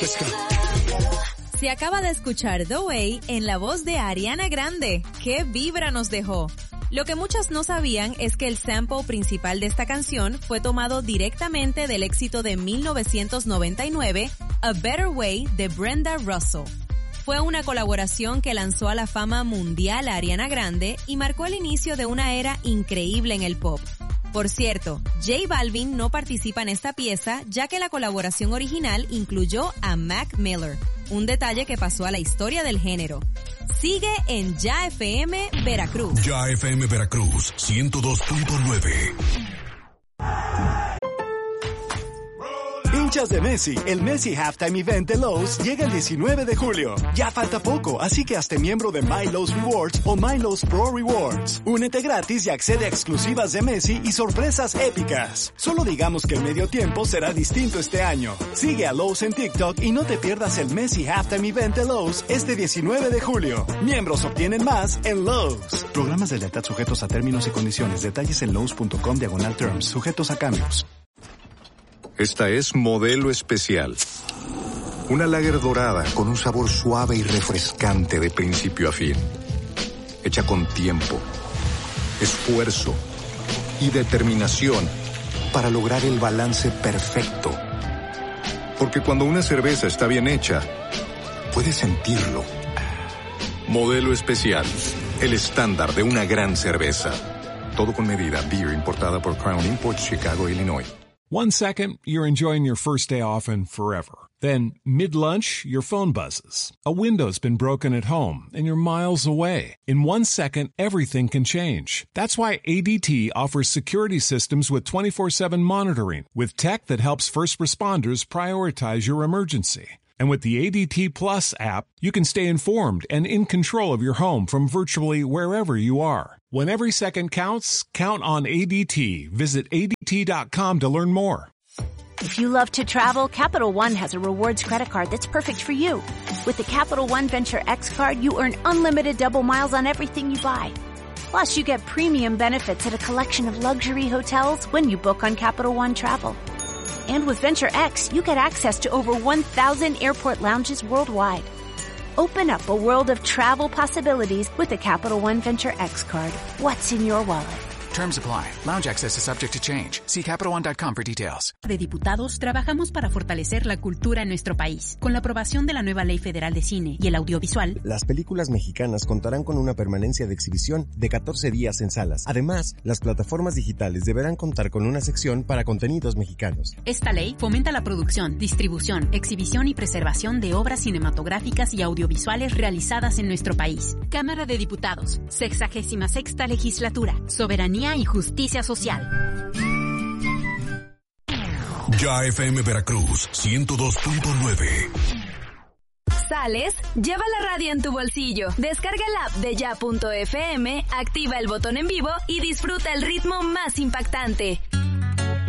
Se acaba de escuchar The Way en la voz de Ariana Grande. ¡Qué vibra nos dejó! Lo que muchas no sabían es que el sample principal de esta canción fue tomado directamente del éxito de 1999, A Better Way, de Brenda Russell. Fue una colaboración que lanzó a la fama mundial a Ariana Grande y marcó el inicio de una era increíble en el pop. Por cierto, J Balvin no participa en esta pieza ya que la colaboración original incluyó a Mac Miller, un detalle que pasó a la historia del género. Sigue en Ya FM Veracruz. Ya FM Veracruz, 102.9. Hinchas de Messi, el Messi Halftime Event de Lowe's llega el 19 de julio. Ya falta poco, así que hazte miembro de My Lowe's Rewards o My Lowe's Pro Rewards. Únete gratis y accede a exclusivas de Messi y sorpresas épicas. Solo digamos que el medio tiempo será distinto este año. Sigue a Lowe's en TikTok y no te pierdas el Messi Halftime Event de Lowe's este 19 de julio. Miembros obtienen más en Lowe's. Programas de lealtad sujetos a términos y condiciones. Detalles en lowes.com/terms. Sujetos a cambios. Esta es Modelo Especial. Una lager dorada con un sabor suave y refrescante de principio a fin. Hecha con tiempo, esfuerzo y determinación para lograr el balance perfecto. Porque cuando una cerveza está bien hecha, puedes sentirlo. Modelo Especial, el estándar de una gran cerveza. Todo con medida. Beer importada por Crown Imports, Chicago, Illinois. 1 second, you're enjoying your first day off and forever. Then, mid-lunch, your phone buzzes. A window's been broken at home and you're miles away. In 1 second, everything can change. That's why ADT offers security systems with 24/7 monitoring, with tech that helps first responders prioritize your emergency. And with the ADT Plus app, you can stay informed and in control of your home from virtually wherever you are. When every second counts, count on ADT. Visit ADT.com to learn more. If you love to travel, Capital One has a rewards credit card that's perfect for you. With the Capital One Venture X card, you earn unlimited double miles on everything you buy. Plus, you get premium benefits at a collection of luxury hotels when you book on Capital One Travel. And with Venture X, you get access to over 1,000 airport lounges worldwide. Open up a world of travel possibilities with the Capital One Venture X card. What's in your wallet? Terms apply. Lounge access is subject to change. See CapitalOne.com for details. De diputados, trabajamos para fortalecer la cultura en nuestro país. Con la aprobación de la nueva Ley Federal de Cine y el Audiovisual, las películas mexicanas contarán con una permanencia de exhibición de 14 días en salas. Además, las plataformas digitales deberán contar con una sección para contenidos mexicanos. Esta ley fomenta la producción, distribución, exhibición y preservación de obras cinematográficas y audiovisuales realizadas en nuestro país. Cámara de Diputados, 66ª Legislatura, Soberanía y Justicia Social. Ya FM Veracruz, 102.9. ¿Sales? Lleva la radio en tu bolsillo. Descarga el app de Ya.fm, activa el botón en vivo y disfruta el ritmo más impactante.